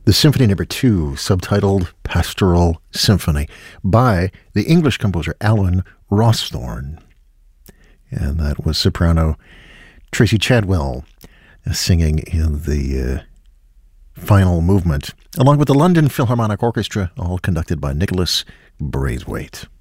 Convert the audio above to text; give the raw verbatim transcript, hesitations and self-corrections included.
the Symphony Number Two, subtitled Pastoral Symphony, by the English composer Alan Rawsthorne. And that was soprano Tracy Chadwell uh, singing in the uh, final movement, along with the London Philharmonic Orchestra, all conducted by Nicholas Braithwaite.